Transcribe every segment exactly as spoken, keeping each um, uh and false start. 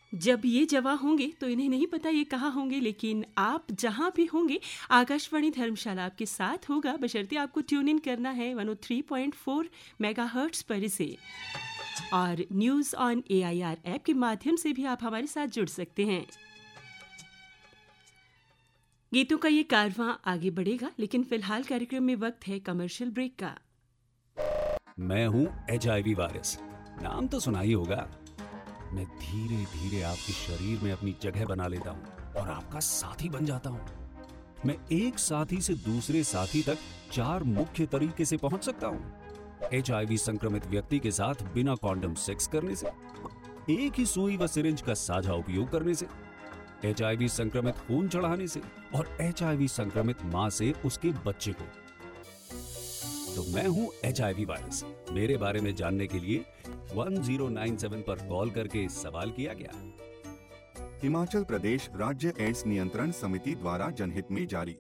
जब ये जवां होंगे तो इन्हें नहीं पता ये कहाँ होंगे, लेकिन आप जहाँ भी होंगे आकाशवाणी धर्मशाला आपके साथ होगा, बशर्ते आपको ट्यून इन करना है one O three point four megahertz पर इसे। और news on A I R app के माध्यम से भी आप हमारे साथ जुड़ सकते हैं। गीतों का ये कारवां आगे बढ़ेगा, लेकिन फिलहाल कार्यक्रम में वक्त है कमर्शियल ब्रेक का। मैं हूं एच आई वी वायरस, नाम तो सुना ही होगा। मैं धीरे धीरे आपके शरीर में अपनी जगह बना लेता हूं और आपका साथी बन जाता हूं। मैं एक साथी से दूसरे साथी तक चार मुख्य तरीके से पहुंच सकता हूं। एच आई वी संक्रमित व्यक्ति के साथ बिना कॉन्डम सेक्स करने से, एक ही सुई व सिरिंज का साझा उपयोग करने से, एच आई वी संक्रमित खून चढ़ाने से और एच आई वी संक्रमित मां से उसके बच्चे को। तो मैं हूं एच आई वी वायरस। मेरे बारे में जानने के लिए वन ज़ीरो नाइन सेवन पर कॉल करके सवाल किया गया। हिमाचल प्रदेश राज्य एड्स नियंत्रण समिति द्वारा जनहित में जारी।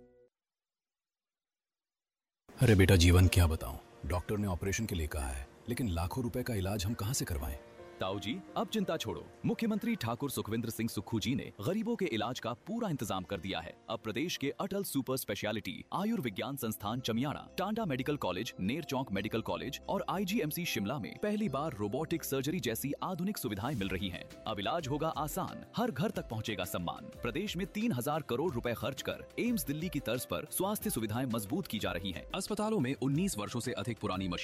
अरे बेटा, जीवन क्या बताऊं, डॉक्टर ने ऑपरेशन के लिए कहा है, लेकिन लाखों रुपए का इलाज हम कहां से करवाएं? ताऊ जी, अब चिंता छोड़ो। मुख्यमंत्री ठाकुर सुखविंदर सिंह सुक्खू जी ने गरीबों के इलाज का पूरा इंतजाम कर दिया है। अब प्रदेश के अटल सुपर स्पेशलिटी आयुर्विज्ञान संस्थान चमियाड़ा, टांडा मेडिकल कॉलेज, नेर चौक मेडिकल कॉलेज और आई जी एम सी शिमला में पहली बार रोबोटिक सर्जरी जैसी आधुनिक सुविधाएं मिल रही हैं। अब इलाज होगा आसान, हर घर तक पहुंचेगा सम्मान। प्रदेश में तीन हजार करोड़ रुपए खर्च कर एम्स दिल्ली की तर्ज पर स्वास्थ्य सुविधाएं मजबूत की जा रही हैं। अस्पतालों में उन्नीस वर्षों से अधिक पुरानी मशीन